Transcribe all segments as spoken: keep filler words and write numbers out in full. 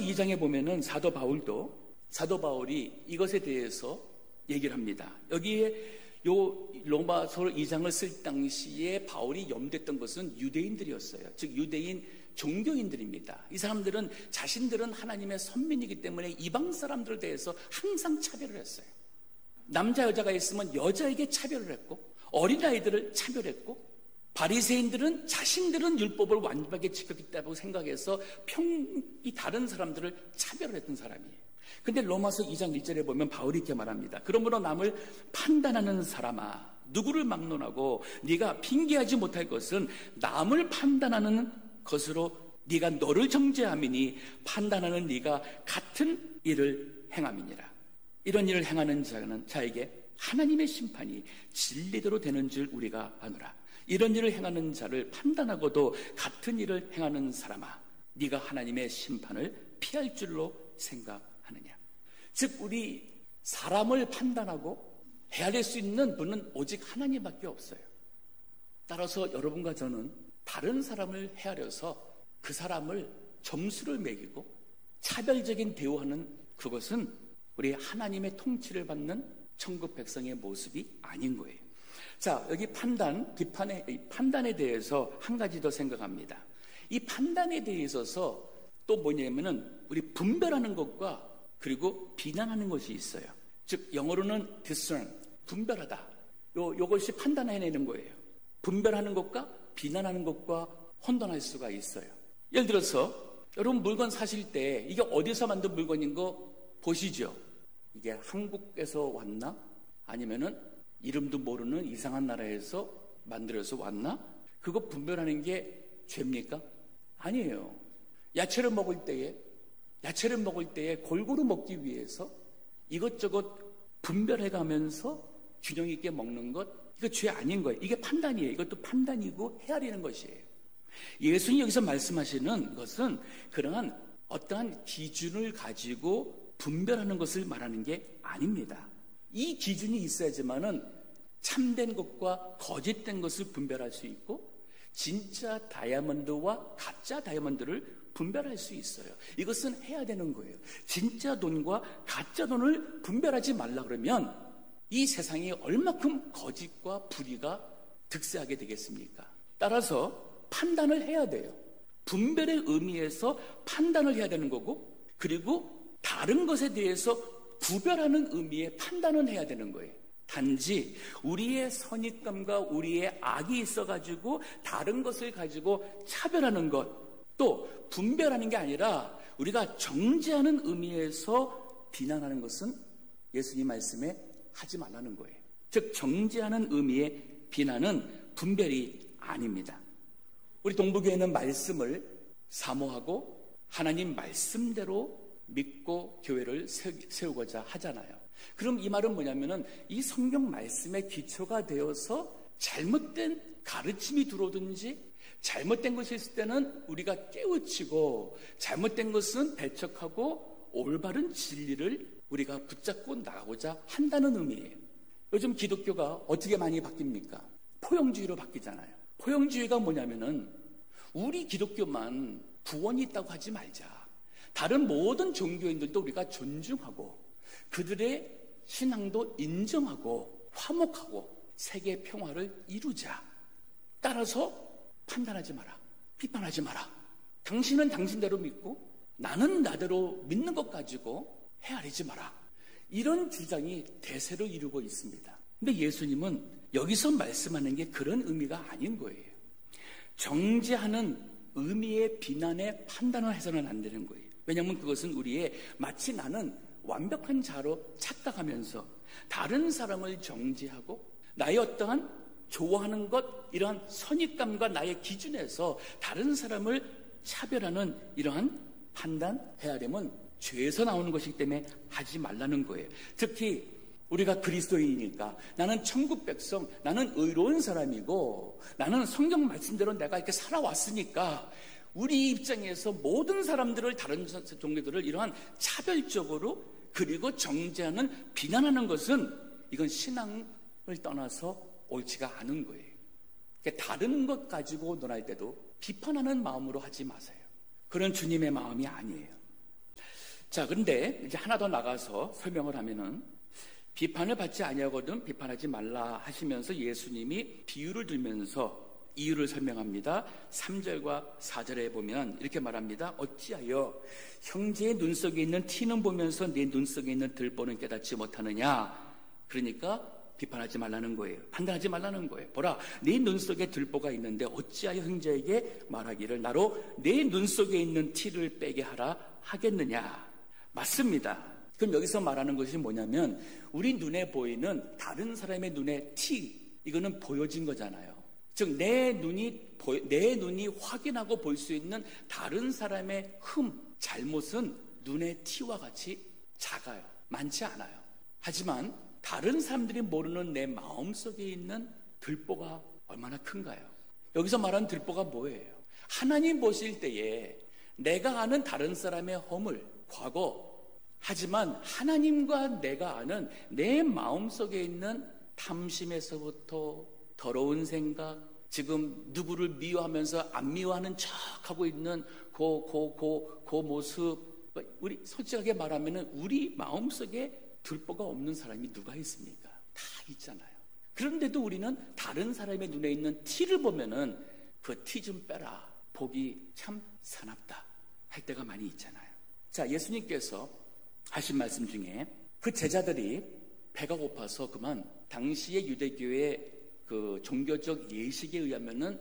이 장에 보면은 사도 바울도 사도 바울이 이것에 대해서 얘기를 합니다. 여기에 요 로마서 이 장을 쓸 당시에 바울이 염두했던 것은 유대인들이었어요. 즉 유대인 종교인들입니다. 이 사람들은 자신들은 하나님의 선민이기 때문에 이방 사람들에 대해서 항상 차별을 했어요. 남자 여자가 있으면 여자에게 차별을 했고 어린아이들을 차별했고 바리새인들은 자신들은 율법을 완벽하게 지켰다고 생각해서 평이 다른 사람들을 차별을 했던 사람이에요. 근데 로마서 이 장 일 절에 보면 바울이 이렇게 말합니다. 그러므로 남을 판단하는 사람아, 누구를 막론하고 네가 핑계하지 못할 것은 남을 판단하는 것으로 네가 너를 정죄함이니 판단하는 네가 같은 일을 행함이니라. 이런 일을 행하는 자는 자에게 하나님의 심판이 진리대로 되는 줄 우리가 아노라. 이런 일을 행하는 자를 판단하고도 같은 일을 행하는 사람아, 네가 하나님의 심판을 피할 줄로 생각하느냐. 즉 우리 사람을 판단하고 헤아릴 수 있는 분은 오직 하나님밖에 없어요. 따라서 여러분과 저는 다른 사람을 헤아려서 그 사람을 점수를 매기고 차별적인 대우하는 그것은 우리 하나님의 통치를 받는 천국 백성의 모습이 아닌 거예요. 자, 여기 판단, 비판에, 판단에 대해서 한 가지 더 생각합니다. 이 판단에 대해서 또 뭐냐면은 우리 분별하는 것과 그리고 비난하는 것이 있어요. 즉 영어로는 discern, 분별하다. 요 요것이 판단해내는 거예요. 분별하는 것과 비난하는 것과 혼돈할 수가 있어요. 예를 들어서 여러분 물건 사실 때 이게 어디서 만든 물건인 거 보시죠. 이게 한국에서 왔나? 아니면은 이름도 모르는 이상한 나라에서 만들어서 왔나? 그거 분별하는 게 죄입니까? 아니에요. 야채를 먹을 때에 야채를 먹을 때에 골고루 먹기 위해서 이것저것 분별해가면서 균형 있게 먹는 것, 이거 죄 아닌 거예요. 이게 판단이에요. 이것도 판단이고 헤아리는 것이에요. 예수님이 여기서 말씀하시는 것은 그러한 어떠한 기준을 가지고 분별하는 것을 말하는 게 아닙니다. 이 기준이 있어야지만은 참된 것과 거짓된 것을 분별할 수 있고 진짜 다이아몬드와 가짜 다이아몬드를 분별할 수 있어요. 이것은 해야 되는 거예요. 진짜 돈과 가짜 돈을 분별하지 말라 그러면 이 세상에 얼마큼 거짓과 불의가 득세하게 되겠습니까? 따라서 판단을 해야 돼요. 분별의 의미에서 판단을 해야 되는 거고 그리고 다른 것에 대해서 구별하는 의미의 판단은 해야 되는 거예요. 단지 우리의 선입감과 우리의 악이 있어가지고 다른 것을 가지고 차별하는 것, 또 분별하는 게 아니라 우리가 정죄하는 의미에서 비난하는 것은 예수님 말씀에 하지 말라는 거예요. 즉 정죄하는 의미의 비난은 분별이 아닙니다. 우리 동부교회는 말씀을 사모하고 하나님 말씀대로 믿고 교회를 세우고자 하잖아요. 그럼 이 말은 뭐냐면은 이 성경 말씀의 기초가 되어서 잘못된 가르침이 들어오든지 잘못된 것이 있을 때는 우리가 깨우치고 잘못된 것은 배척하고 올바른 진리를 우리가 붙잡고 나가고자 한다는 의미예요. 요즘 기독교가 어떻게 많이 바뀝니까? 포용주의로 바뀌잖아요. 포용주의가 뭐냐면은 우리 기독교만 구원이 있다고 하지 말자. 다른 모든 종교인들도 우리가 존중하고 그들의 신앙도 인정하고 화목하고 세계 평화를 이루자. 따라서 판단하지 마라. 비판하지 마라. 당신은 당신대로 믿고 나는 나대로 믿는 것 가지고 헤아리지 마라. 이런 주장이 대세를 이루고 있습니다. 근데 예수님은 여기서 말씀하는 게 그런 의미가 아닌 거예요. 정죄하는 의미의 비난에 판단을 해서는 안 되는 거예요. 왜냐하면 그것은 우리의 마치 나는 완벽한 자로 착각하면서 다른 사람을 정죄하고 나의 어떠한 좋아하는 것, 이러한 선입감과 나의 기준에서 다른 사람을 차별하는 이러한 판단, 헤아림은 죄에서 나오는 것이기 때문에 하지 말라는 거예요. 특히 우리가 그리스도인이니까 나는 천국 백성, 나는 의로운 사람이고 나는 성경 말씀대로 내가 이렇게 살아왔으니까 우리 입장에서 모든 사람들을 다른 종교들을 이러한 차별적으로 그리고 정죄하는 비난하는 것은 이건 신앙을 떠나서 옳지가 않은 거예요. 그러니까 다른 것 가지고 논할 때도 비판하는 마음으로 하지 마세요. 그런 주님의 마음이 아니에요. 자, 그런데 이제 하나 더 나가서 설명을 하면은 비판을 받지 아니하거든 비판하지 말라 하시면서 예수님이 비유를 들면서 이유를 설명합니다. 삼 절과 사 절에 보면 이렇게 말합니다. 어찌하여 형제의 눈 속에 있는 티는 보면서 내 눈 속에 있는 들보는 깨닫지 못하느냐. 그러니까 비판하지 말라는 거예요. 판단하지 말라는 거예요. 보라, 네 눈 속에 들보가 있는데 어찌하여 형제에게 말하기를 나로 내 눈 속에 있는 티를 빼게 하라 하겠느냐. 맞습니다. 그럼 여기서 말하는 것이 뭐냐면 우리 눈에 보이는 다른 사람의 눈에 티, 이거는 보여진 거잖아요. 즉 내 눈이 내 눈이 확인하고 볼 수 있는 다른 사람의 흠, 잘못은 눈의 티와 같이 작아요. 많지 않아요. 하지만 다른 사람들이 모르는 내 마음속에 있는 들보가 얼마나 큰가요? 여기서 말하는 들보가 뭐예요? 하나님 보실 때에 내가 아는 다른 사람의 허물, 과거, 하지만 하나님과 내가 아는 내 마음속에 있는 탐심에서부터 더러운 생각, 지금 누구를 미워하면서 안 미워하는 척하고 있는 그, 그, 그, 그 모습, 우리 솔직하게 말하면 우리 마음속에 들보가 없는 사람이 누가 있습니까? 다 있잖아요. 그런데도 우리는 다른 사람의 눈에 있는 티를 보면은 그 티 좀 빼라, 보기 참 사납다 할 때가 많이 있잖아요. 자, 예수님께서 하신 말씀 중에 그 제자들이 배가 고파서 그만 당시의 유대교의 그 종교적 예식에 의하면은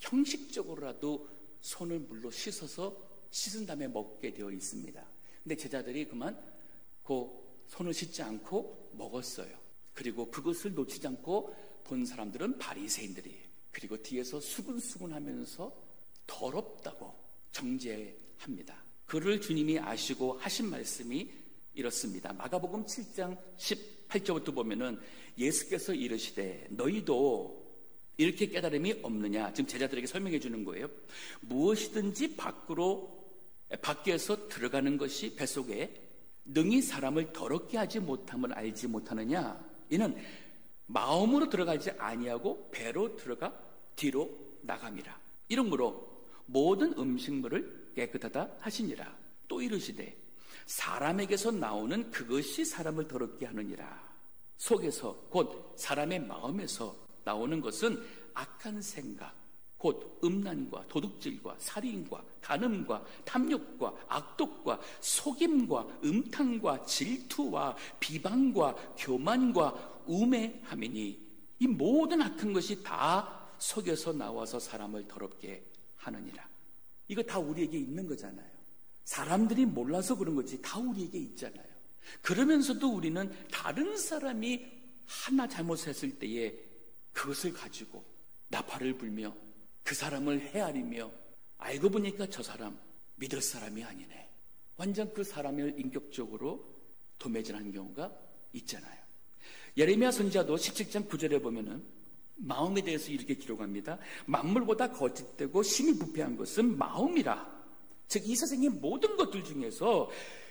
형식적으로라도 손을 물로 씻어서 씻은 다음에 먹게 되어 있습니다. 근데 제자들이 그만 그 손을 씻지 않고 먹었어요. 그리고 그것을 놓치지 않고 본 사람들은 바리새인들이에요. 그리고 뒤에서 수근수근하면서 더럽다고 정죄합니다. 그를 주님이 아시고 하신 말씀이 이렇습니다. 마가복음 칠 장 십팔 절부터 보면은 예수께서 이르시되 너희도 이렇게 깨달음이 없느냐. 지금 제자들에게 설명해 주는 거예요. 무엇이든지 밖으로 밖에서 들어가는 것이 뱃속에 능히 사람을 더럽게 하지 못함을 알지 못하느냐. 이는 마음으로 들어가지 아니하고 배로 들어가 뒤로 나감이라. 이러므로 모든 음식물을 깨끗하다 하시니라. 또 이르시되 사람에게서 나오는 그것이 사람을 더럽게 하느니라. 속에서 곧 사람의 마음에서 나오는 것은 악한 생각, 곧 음란과 도둑질과 살인과 간음과 탐욕과 악독과 속임과 음탕과 질투와 비방과 교만과 우매함이니 이 모든 악한 것이 다 속에서 나와서 사람을 더럽게 하느니라. 이거 다 우리에게 있는 거잖아요. 사람들이 몰라서 그런 거지 다 우리에게 있잖아요. 그러면서도 우리는 다른 사람이 하나 잘못했을 때에 그것을 가지고 나팔을 불며 그 사람을 헤아리며 알고 보니까 저 사람 믿을 사람이 아니네. 완전 그 사람을 인격적으로 도매질하는 경우가 있잖아요. 예레미야 선지자도 십칠 장 구 절에 보면은 마음에 대해서 이렇게 기록합니다. 만물보다 거짓되고 심히 부패한 것은 마음이라. 즉 이 세상의 모든 것들 중에서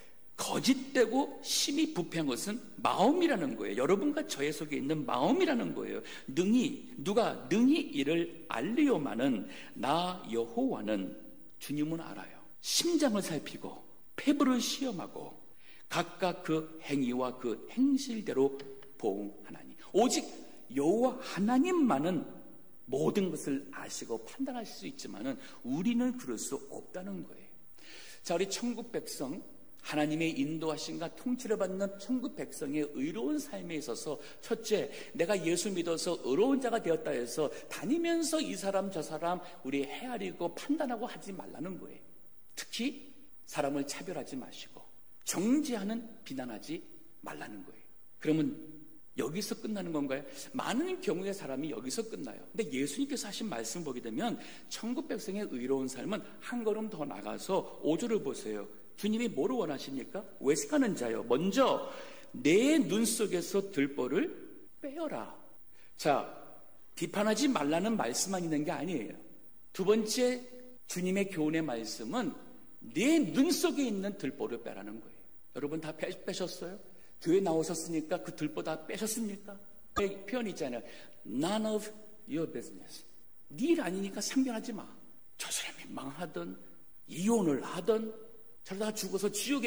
거짓되고 심히 부패한 것은 마음이라는 거예요. 여러분과 저의 속에 있는 마음이라는 거예요. 능히 누가 능히 이를 알리오마는 나 여호와는 주님은 알아요. 심장을 살피고 폐부를 시험하고 각각 그 행위와 그 행실대로 보응하나니 오직 여호와 하나님만은 모든 것을 아시고 판단하실 수 있지만은 우리는 그럴 수 없다는 거예요. 자, 우리 천국 백성, 하나님의 인도하심과 통치를 받는 천국 백성의 의로운 삶에 있어서 첫째, 내가 예수 믿어서 의로운 자가 되었다 해서 다니면서 이 사람 저 사람 우리 헤아리고 판단하고 하지 말라는 거예요. 특히 사람을 차별하지 마시고 정죄하는 비난하지 말라는 거예요. 그러면 여기서 끝나는 건가요? 많은 경우의 사람이 여기서 끝나요. 근데 예수님께서 하신 말씀 보게 되면 천국 백성의 의로운 삶은 한 걸음 더 나가서 오 절을 보세요. 주님이 뭐를 원하십니까? 외식하는 자요. 먼저 내 눈 속에서 들보를 빼어라. 자, 비판하지 말라는 말씀만 있는 게 아니에요. 두 번째 주님의 교훈의 말씀은 내 눈 속에 있는 들보를 빼라는 거예요. 여러분 다 빼, 빼셨어요? 교회 나오셨으니까 그 들보 다 빼셨습니까? 표현 있잖아요. None of your business. 네 일 아니니까 상관하지 마. 저 사람이 망하든 이혼을 하든 저러다가 죽어서 지옥에